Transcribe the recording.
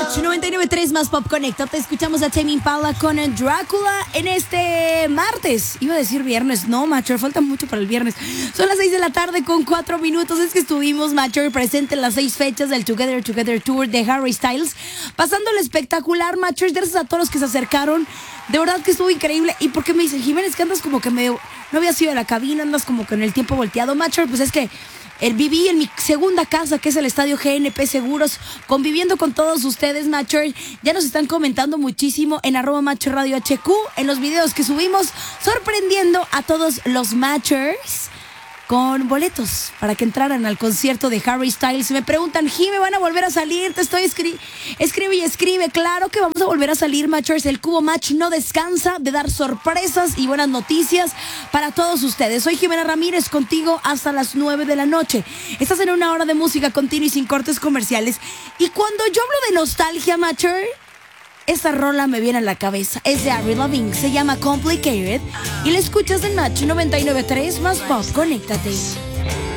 Match 99.3 más Pop Conecta. Te escuchamos a Tame Impala con Drácula en este martes. Iba a decir viernes, no, Macho, falta mucho para el viernes. Son las 6 de la tarde con 4 minutos. Es que estuvimos, Macho, presente en las 6 fechas del Together Tour de Harry Styles. Pasándole espectacular, Macho. Gracias a todos los que se acercaron. De verdad que estuvo increíble. ¿Y por qué me dicen, Jiménez, que andas como que medio... no habías ido a la cabina, andas como que en el tiempo volteado, Macho? Pues es que... viví en mi segunda casa, que es el Estadio GNP Seguros, conviviendo con todos ustedes, Matcher. Ya nos están comentando muchísimo en @MatcherRadioHQ, en los videos que subimos, sorprendiendo a todos los Matchers con boletos para que entraran al concierto de Harry Styles. Me preguntan, Jime, ¿van a volver a salir? Te estoy escribe y escribe. Claro que vamos a volver a salir, Matchers. El Cubo Match no descansa de dar sorpresas y buenas noticias para todos ustedes. Soy Jimena Ramírez, contigo hasta las 9 de la noche. Estás en una hora de música continua y sin cortes comerciales. Y cuando yo hablo de nostalgia, Matcher, esta rola me viene a la cabeza. Es de Avril Lavigne, se llama Complicated y la escuchas en Match 99.3 más Pop. Conéctate.